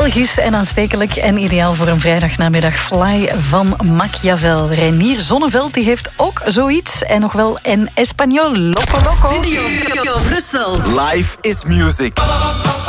Belgisch en aanstekelijk en ideaal voor een vrijdagnamiddag. Fly van Machiavel. Reinier Zonneveld die heeft ook zoiets. En nog wel en Espanol. Loco Loco. Studio Brussel. Life is music.